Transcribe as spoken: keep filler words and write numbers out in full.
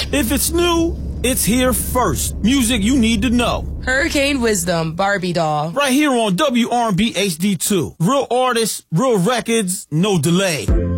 If it's new, it's here first. Music you need to know. Hurricane Wisdom, Barbie Doll. Right here on W R and B H D two. Real artists, real records, no delay.